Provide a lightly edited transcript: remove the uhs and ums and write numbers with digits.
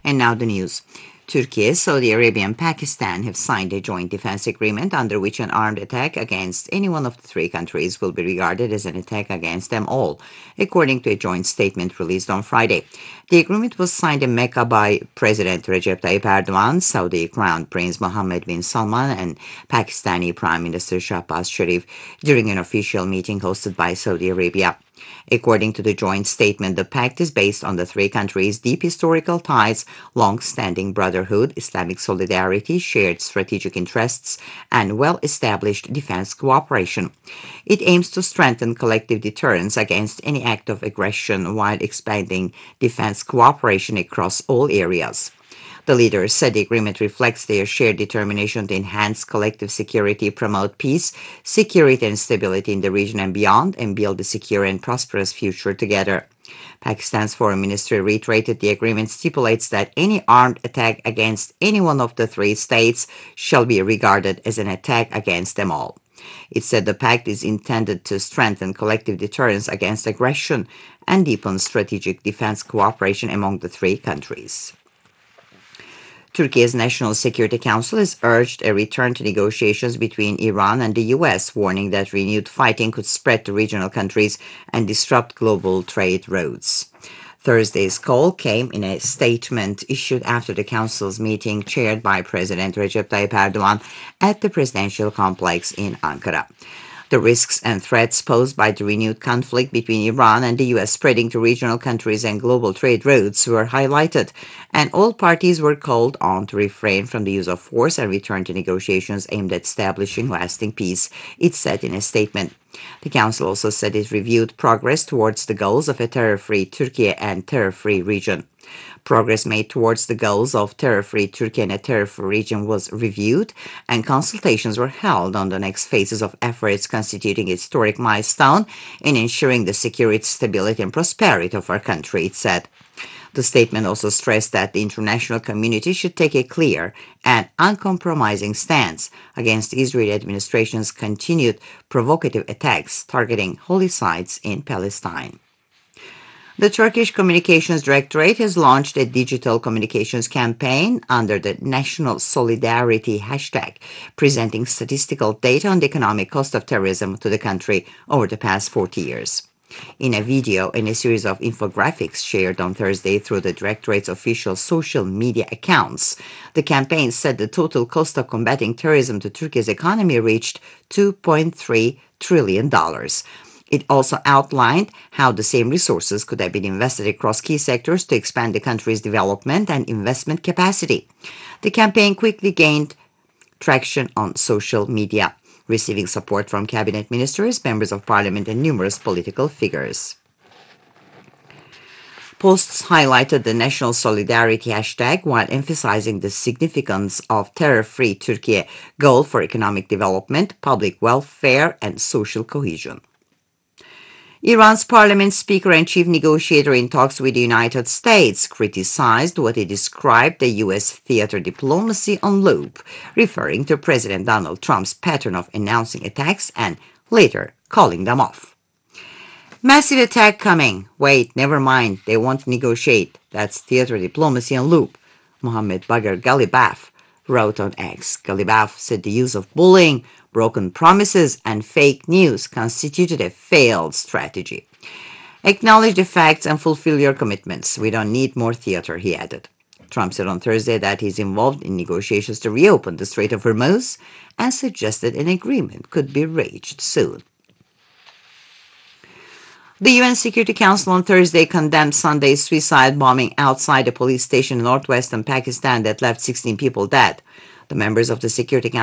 And now the news. Turkey, Saudi Arabia, and Pakistan have signed a joint defense agreement under which an armed attack against any one of the three countries will be regarded as an attack against them all, according to a joint statement released on Friday. The agreement was signed in Mecca by President Recep Tayyip Erdogan, Saudi Crown Prince Mohammed bin Salman, and Pakistani Prime Minister Shahbaz Sharif during an official meeting hosted by Saudi Arabia. According to the joint statement, the pact is based on the three countries' deep historical ties, long-standing brotherhood, Islamic solidarity, shared strategic interests, and well-established defense cooperation. It aims to strengthen collective deterrence against any act of aggression while expanding defense cooperation across all areas. The leaders said the agreement reflects their shared determination to enhance collective security, promote peace, security, and stability in the region and beyond, and build a secure and prosperous future together. Pakistan's foreign ministry reiterated the agreement stipulates that any armed attack against any one of the three states shall be regarded as an attack against them all. It said the pact is intended to strengthen collective deterrence against aggression and deepen strategic defense cooperation among the three countries. Turkey's National Security Council has urged a return to negotiations between Iran and the U.S., warning that renewed fighting could spread to regional countries and disrupt global trade routes. Thursday's call came in a statement issued after the council's meeting chaired by President Recep Tayyip Erdogan at the presidential complex in Ankara. The risks and threats posed by the renewed conflict between Iran and the U.S. spreading to regional countries and global trade routes were highlighted, and all parties were called on to refrain from the use of force and return to negotiations aimed at establishing lasting peace, it said in a statement. The Council also said it reviewed progress towards the goals of a terror-free Turkey and terror-free region. Progress made towards the goals of terror-free Turkey and a terror-free region was reviewed, and consultations were held on the next phases of efforts constituting a historic milestone in ensuring the security, stability, and prosperity of our country, it said. The statement also stressed that the international community should take a clear and uncompromising stance against the Israeli administration's continued provocative attacks targeting holy sites in Palestine. The Turkish Communications Directorate has launched a digital communications campaign under the National Solidarity hashtag, presenting statistical data on the economic cost of terrorism to the country over the past 40 years. In a video and a series of infographics shared on Thursday through the Directorate's official social media accounts, the campaign said the total cost of combating terrorism to Turkey's economy reached $2.3 trillion. It also outlined how the same resources could have been invested across key sectors to expand the country's development and investment capacity. The campaign quickly gained traction on social media, receiving support from cabinet ministers, members of parliament, and numerous political figures. Posts highlighted the National Solidarity hashtag while emphasizing the significance of terror-free Turkey goal for economic development, public welfare, and social cohesion. Iran's parliament speaker and chief negotiator in talks with the United States criticized what he described the U.S. theater diplomacy on loop, referring to President Donald Trump's pattern of announcing attacks and later calling them off. Massive attack coming. Wait, never mind. They won't negotiate. That's theater diplomacy on loop, Mohammed Bagher Ghalibaf wrote on X. Ghalibaf said the use of bullying, broken promises, and fake news constituted a failed strategy. Acknowledge the facts and fulfill your commitments. We don't need more theater, he added. Trump said on Thursday that he's involved in negotiations to reopen the Strait of Hormuz and suggested an agreement could be reached soon. The UN Security Council on Thursday condemned Sunday's suicide bombing outside a police station in northwestern Pakistan that left 16 people dead. The members of the Security Council